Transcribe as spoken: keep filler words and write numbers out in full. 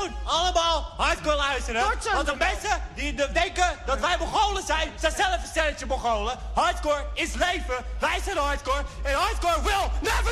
doen? Allemaal hardcore luisteren. Want de mensen die de- denken dat wij Mongolen zijn, zijn zelf een stelletje Mongolen. Hardcore is leven. Wij zijn hardcore. En hardcore will never